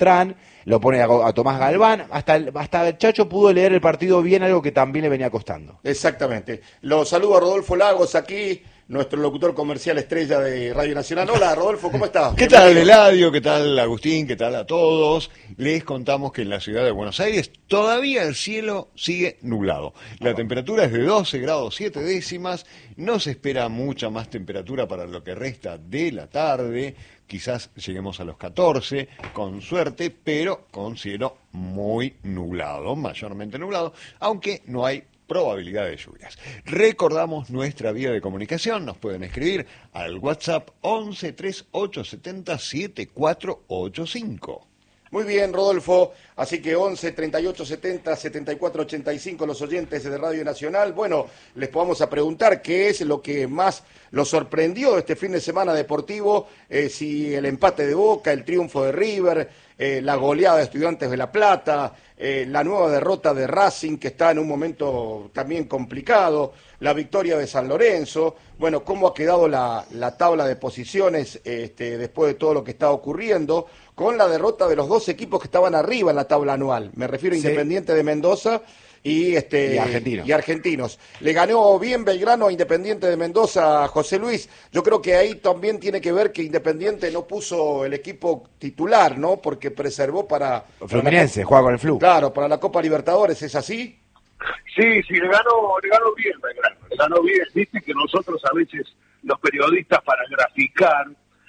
Bertrán, lo pone a Tomás Galván, hasta el Chacho pudo leer el partido bien, algo que también le venía costando. Exactamente. Lo saludo a Rodolfo Lagos aquí, nuestro locutor comercial estrella de Radio Nacional. Hola, Rodolfo, ¿cómo estás? ¿Qué tal, Eladio? ¿Qué tal, Agustín? ¿Qué tal a todos? Les contamos que en la ciudad de Buenos Aires todavía el cielo sigue nublado. La temperatura es de 12 grados 7 décimas. No se espera mucha más temperatura para lo que resta de la tarde. Quizás lleguemos a los 14, con suerte, pero con cielo muy nublado, mayormente nublado, aunque no hay probabilidad de lluvias. Recordamos nuestra vía de comunicación, nos pueden escribir al WhatsApp 11 3870 7485. Muy bien, Rodolfo. Así que 11 38 70 74 85 los oyentes de Radio Nacional. Bueno, les vamos a preguntar qué es lo que más los sorprendió este fin de semana deportivo, si el empate de Boca, el triunfo de River, la goleada de Estudiantes de La Plata, la nueva derrota de Racing, que está en un momento también complicado, la victoria de San Lorenzo. Bueno, cómo ha quedado la tabla de posiciones después de todo lo que está ocurriendo, con la derrota de los dos equipos que estaban arriba en la tabla anual. Me refiero a Independiente de Mendoza y Argentinos. Le ganó bien Belgrano a Independiente de Mendoza, José Luis. Yo creo que ahí también tiene que ver que Independiente no puso el equipo titular, ¿no? Porque preservó para Fluminense, juega con el Flu. Claro, para la Copa Libertadores, ¿es así? Sí, le ganó bien Belgrano. Le ganó bien. Viste que nosotros a veces, los periodistas, para graficar,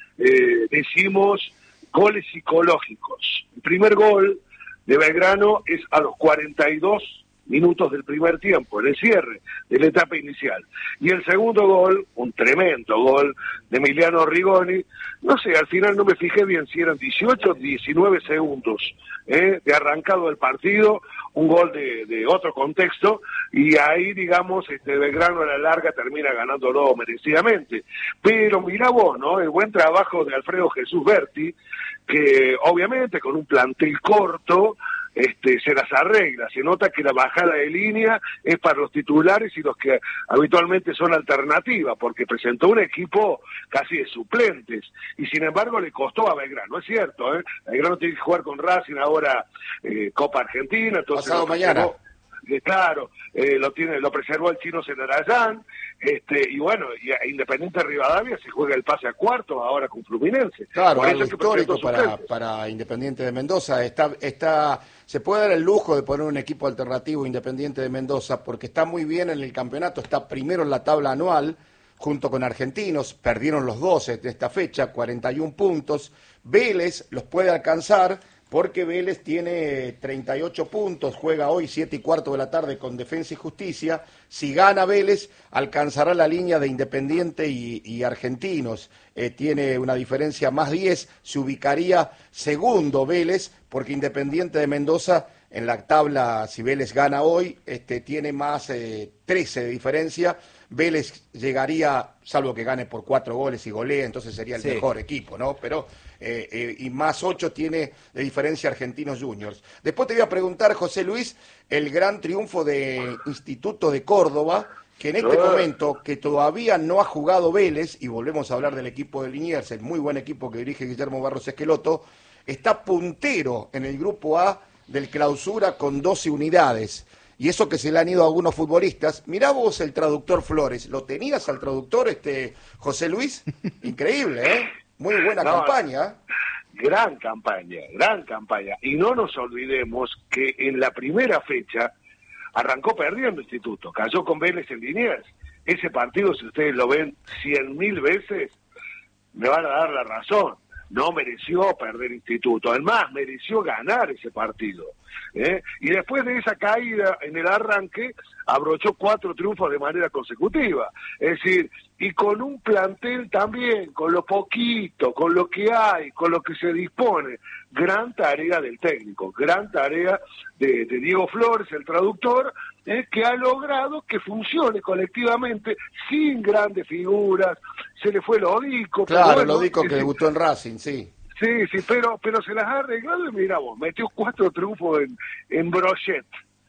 decimos goles psicológicos. El primer gol de Belgrano es a los 42 minutos del primer tiempo, en el cierre de la etapa inicial. Y el segundo gol, un tremendo gol de Emiliano Rigoni, no sé, al final no me fijé bien si eran 18 o 19 segundos de arrancado el partido, un gol de otro contexto, y ahí, digamos, Belgrano a la larga termina ganándolo merecidamente. Pero mirá vos, ¿no? El buen trabajo de Alfredo Jesús Berti, que obviamente con un plantel corto se las arregla. Se nota que la bajada de línea es para los titulares y los que habitualmente son alternativas, porque presentó un equipo casi de suplentes, y sin embargo le costó a Belgrano, es cierto, Belgrano tiene que jugar con Racing ahora, Copa Argentina, entonces pasado mañana. Claro, lo preservó el chino Celarayán, y bueno, y a Independiente Rivadavia se juega el pase a cuartos ahora con Fluminense. Claro, algo histórico para Independiente de Mendoza. Se puede dar el lujo de poner un equipo alternativo Independiente de Mendoza, porque está muy bien en el campeonato, está primero en la tabla anual, junto con Argentinos, perdieron los dos de esta fecha, 41 puntos. Vélez los puede alcanzar, porque Vélez tiene 38 puntos, juega hoy 7:15 de la tarde con Defensa y Justicia. Si gana Vélez, alcanzará la línea de Independiente y Argentinos. Tiene una diferencia más 10, se ubicaría segundo Vélez, porque Independiente de Mendoza en la tabla, si Vélez gana hoy, tiene más 13 de diferencia. Vélez llegaría, salvo que gane por 4 goles y golea, entonces sería el mejor equipo, ¿no? Pero y más 8 tiene de diferencia Argentinos Juniors. Después te voy a preguntar, José Luis, el gran triunfo de Instituto de Córdoba, que en este momento, que todavía no ha jugado Vélez, y volvemos a hablar del equipo de Liniers, el muy buen equipo que dirige Guillermo Barros Esqueloto, está puntero en el grupo A del Clausura con 12 unidades. Y eso que se le han ido a algunos futbolistas. Mirá vos el traductor Flores. ¿Lo tenías al traductor, José Luis? Increíble, ¿eh? Muy buena campaña. Gran campaña. Y no nos olvidemos que en la primera fecha arrancó perdiendo Instituto. Cayó con Vélez en Liniers. Ese partido, si ustedes lo ven 100.000 veces, me van a dar la razón. No mereció perder Instituto, además mereció ganar ese partido. Y después de esa caída en el arranque, abrochó 4 triunfos de manera consecutiva. Es decir, y con un plantel también, con lo poquito, con lo que hay, con lo que se dispone. Gran tarea del técnico, gran tarea de Diego Flores, el traductor, que ha logrado que funcione colectivamente, sin grandes figuras. Se le fue Lodico. Claro, bueno, Lodico que debutó en Racing, sí. Sí, pero se las ha arreglado, y mira vos, metió 4 triunfos en brochet.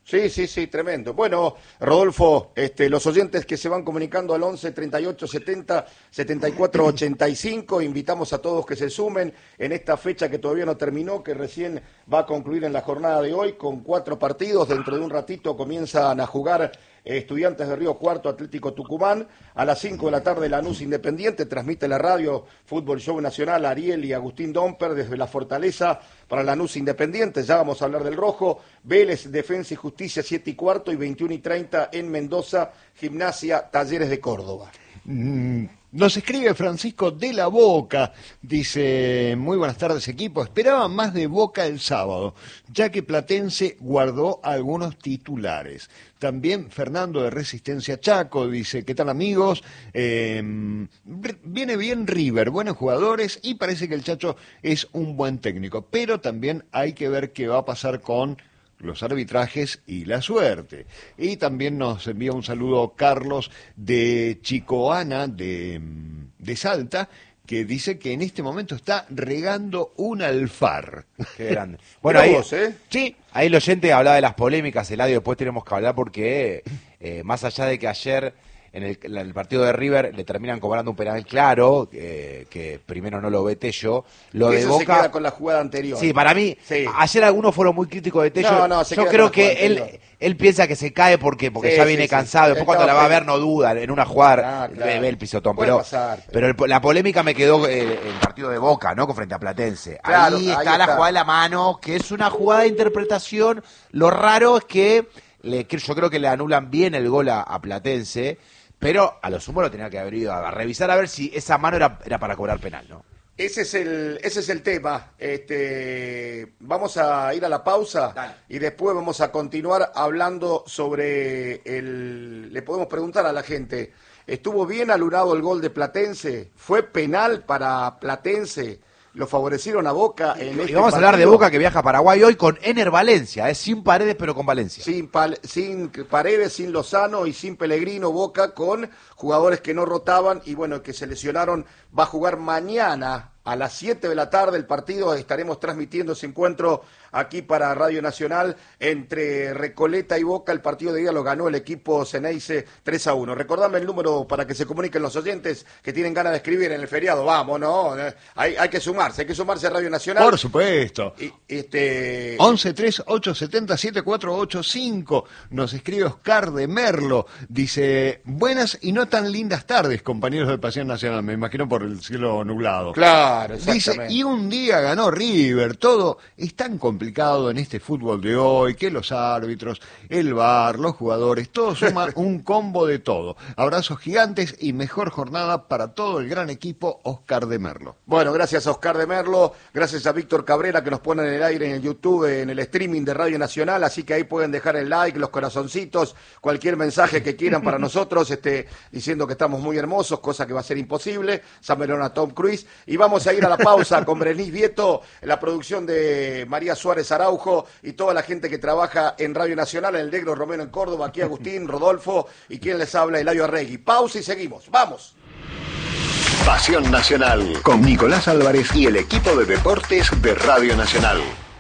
Sí, tremendo. Bueno, Rodolfo, los oyentes que se van comunicando al 11 38 70 74 85, invitamos a todos que se sumen en esta fecha que todavía no terminó, que recién va a concluir en la jornada de hoy con 4 partidos. Dentro de un ratito comienzan a jugar Estudiantes de Río Cuarto, Atlético Tucumán. A las 5 de la tarde Lanús Independiente, transmite la radio Fútbol Show Nacional, Ariel y Agustín Domper desde la Fortaleza para Lanús Independiente. Ya vamos a hablar del rojo. Vélez, Defensa y Justicia, 7:15 y 21:30 en Mendoza, Gimnasia, Talleres de Córdoba. Nos escribe Francisco de la Boca, dice, muy buenas tardes equipo, esperaba más de Boca el sábado, ya que Platense guardó algunos titulares. También Fernando de Resistencia Chaco dice, ¿qué tal amigos? Viene bien River, buenos jugadores y parece que el Chacho es un buen técnico, pero también hay que ver qué va a pasar con los arbitrajes y la suerte. Y también nos envía un saludo Carlos de Chicoana, de Salta, que dice que en este momento está regando un alfar. Qué grande. Bueno, ahí, sí. Ahí el oyente hablaba de las polémicas, Eladio, después tenemos que hablar porque más allá de que ayer en el partido de River le terminan cobrando un penal claro, que primero no lo ve Tello. Lo de eso Boca se queda con la jugada anterior. Sí, para mí, sí. Ayer algunos fueron muy críticos de Tello. Yo creo que él piensa que se cae porque ya viene cansado. Después cuando la va a ver no duda, en una jugada ve el pisotón. Pero la polémica me quedó el partido de Boca, ¿no? Con frente a Platense. Claro, ahí está la jugada de la mano, que es una jugada de interpretación. Lo raro es que yo creo que le anulan bien el gol a Platense. Pero a lo sumo lo tenía que haber ido a revisar a ver si esa mano era para cobrar penal, ¿no? Ese es el tema. Vamos a ir a la pausa. Dale. Y después vamos a continuar hablando sobre le podemos preguntar a la gente, ¿estuvo bien anulado el gol de Platense? ¿Fue penal para Platense? ¿Lo favorecieron a Boca en este Y vamos a hablar de Boca que viaja a Paraguay hoy con Ener Valencia, sin Paredes pero con Valencia. Sin Paredes, sin Lozano y sin Pellegrino, Boca con jugadores que no rotaban y bueno, que se lesionaron. Va a jugar mañana a las 7 de la tarde el partido. Estaremos transmitiendo ese encuentro aquí para Radio Nacional entre Recoleta y Boca. El partido de ida lo ganó el equipo Ceneice 3-1. Recordame el número para que se comuniquen los oyentes que tienen ganas de escribir en el feriado. Vamos, ¿no? Hay que sumarse a Radio Nacional. Por supuesto. 11-3870-7485. Nos escribe Oscar de Merlo. Dice, buenas y no tan lindas tardes, compañeros de Pasión Nacional. Me imagino por el cielo nublado. Claro, exactamente. Dice, y un día ganó River. Todo es tan complicado en este fútbol de hoy, que los árbitros, el VAR, los jugadores, todo suma un combo de todo. Abrazos gigantes y mejor jornada para todo el gran equipo Oscar de Merlo. Bueno, gracias a Oscar de Merlo, gracias a Víctor Cabrera que nos pone en el aire en el YouTube, en el streaming de Radio Nacional, así que ahí pueden dejar el like, los corazoncitos, cualquier mensaje que quieran para nosotros, diciendo que estamos muy hermosos, cosa que va a ser imposible. San Melón a Tom Cruise. Y vamos a ir a la pausa con Berenice Vieto, la producción de María Suárez Araujo y toda la gente que trabaja en Radio Nacional, en el Negro Romero en Córdoba, aquí Agustín, Rodolfo y quien les habla, Eladio Arregui. Pausa y seguimos. ¡Vamos! Pasión Nacional con Nicolás Álvarez y el equipo de deportes de Radio Nacional.